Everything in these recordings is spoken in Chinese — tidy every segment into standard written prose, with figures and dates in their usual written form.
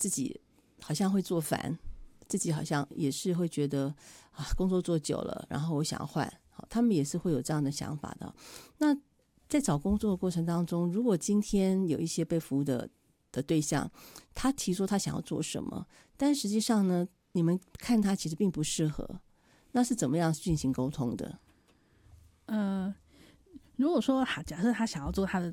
自己好像会做烦，自己好像也是会觉得工作做久了，然后我想要换，他们也是会有这样的想法的。那在找工作的过程当中，如果今天有一些被服务的对象，他提说他想要做什么，但实际上呢，你们看他其实并不适合，那是怎么样进行沟通的？ 如果说假设他想要做他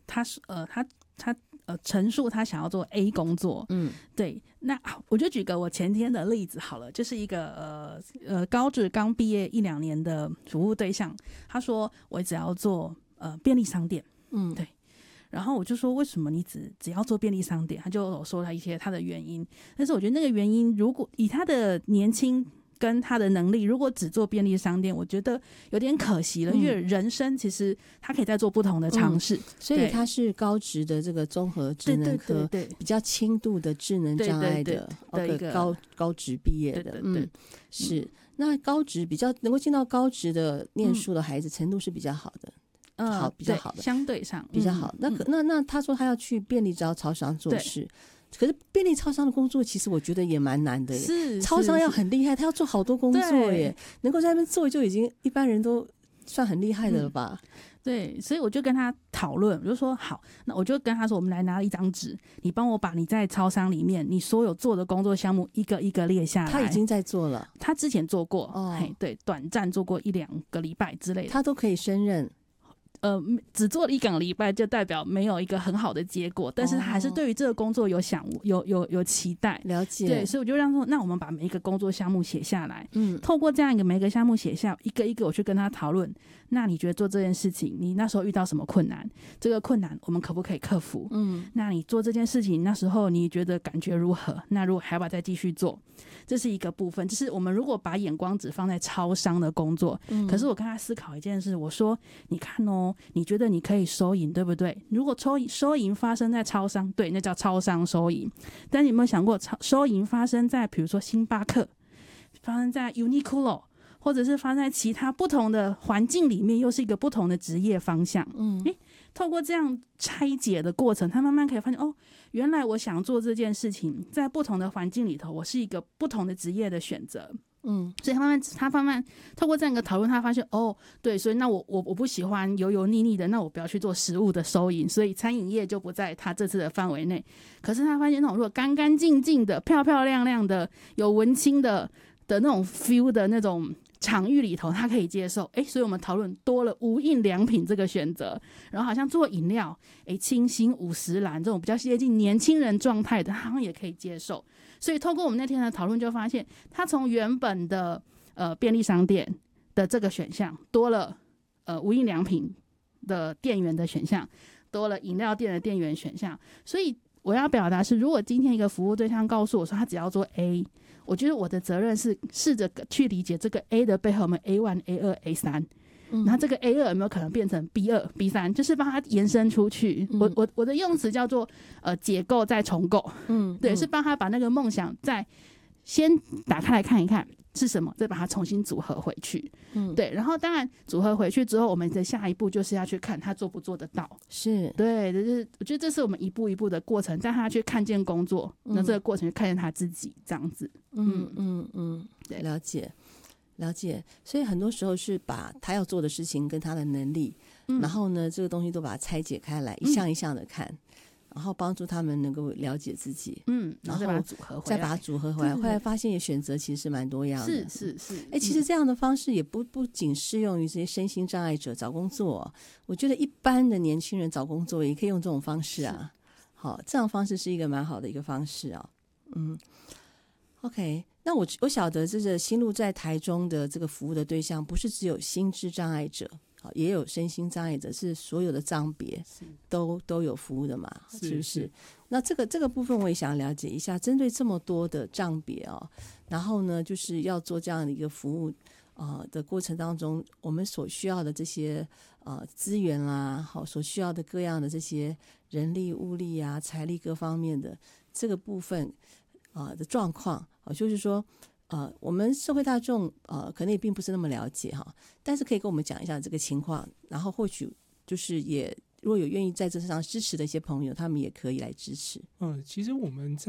陈述他想要做 A 工作，对，那我就举个我前天的例子好了，就是一个高职刚毕业1-2年的服务对象，他说我只要做便利商店，对。然后我就说为什么你只要做便利商店？他就有说了一些他的原因，但是我觉得那个原因，如果以他的年轻跟他的能力，如果只做便利商店，我觉得有点可惜了，因为人生其实他可以再做不同的尝试， 所以他是高职的这个综合智能科，对，比较轻度的智能障碍的一个高职毕业的，是。那高职比较能够进到高职的念书的孩子，程度是比较好的。比较好的， 相对上比较好。那他说他要去便利超商做事，可是便利超商的工作其实我觉得也蛮难的耶。 是超商要很厉害，他要做好多工作耶，能够在那边做就已经一般人都算很厉害的了吧。 对，所以我就跟他讨论，我就说好，那我就跟他说，我们来拿一张纸，你帮我把你在超商里面你所有做的工作项目一个一个列下来。 他已经在做了， 他之前做过，对，短暂做过1-2个礼拜之类的， 他都可以胜任。 只做了1个礼拜，就代表没有一个很好的结果，但是还是对于这个工作有期待， 了解。 对，所以我就让说，那我们把每一个工作项目写下来，透过这样一个每个项目写下一个一个，我去跟他讨论。那你觉得做这件事情，你那时候遇到什么困难？这个困难我们可不可以克服？那你做这件事情那时候你觉得感觉如何？那如果还要再继续做，这是一个部分。就是我们如果把眼光只放在超商的工作，可是我跟他思考一件事，我说你看哦，你觉得你可以收银对不对？如果收银发生在超商，对，那叫超商收银。但你有没有想过，收银发生在比如说星巴克，发生在 Uniqlo，或者是发生在其他不同的环境里面，又是一个不同的职业方向。透过这样拆解的过程，他慢慢可以发现，哦，原来我想做这件事情，在不同的环境里头，我是一个不同的职业的选择。所以他慢慢透过这样一个讨论，他发现哦，对，所以那我不喜欢油油腻腻的，那我不要去做食物的收银，所以餐饮业就不在他这次的范围内。可是他发现那种如果干干净净的、漂漂亮亮的、有文青的那种 feel 的那种场域里头，他可以接受。所以我们讨论多了无印良品这个选择，然后好像做饮料，清新50兰这种比较接近年轻人状态的，他好像也可以接受。所以透过我们那天的讨论，就发现他从原本的便利商店的这个选项，多了无印良品的店员的选项，多了饮料店的店员选项。所以我要表达是，如果今天一个服务对象告诉我说他只要做 A， 我觉得我的责任是试着去理解这个 A 的背后有没有 A1、A2、A3。那这个 A2 有没有可能变成 B2、B3， 就是帮它延伸出去。我的用词叫做解构再重构。对，是帮他把那个梦想再先打开来看一看是什么，再把它重新组合回去。对，然后当然组合回去之后，我们的下一步就是要去看他做不做得到。是，对，就是我觉得这是我们一步一步的过程，带他去看见工作，那这个过程就看见他自己这样子。 对，了解。所以很多时候是把他要做的事情跟他的能力，然后呢这个东西都把它拆解开来，一项一项的看，然后帮助他们能够了解自己，然后再把它组合回来，后来发现也选择其实是蛮多样的。是。其实这样的方式也不仅适用于这些身心障碍者找工作，我觉得一般的年轻人找工作也可以用这种方式啊。好，这样的方式是一个蛮好的一个方式啊。OK， 那我晓得这个心路在台中的这个服务的对象，不是只有心智障碍者，也有身心障碍者，是所有的障别都有服务的嘛？是不是？那这个部分我也想了解一下，针对这么多的障别然后呢，就是要做这样的一个服务的过程当中，我们所需要的这些资源啦，所需要的各样的这些人力、物力啊、财力各方面的这个部分的状况，就是说我们社会大众可能也并不是那么了解但是可以跟我们讲一下这个情况，然后或许就是也如果有愿意在这上支持的一些朋友，他们也可以来支持。 其实我们在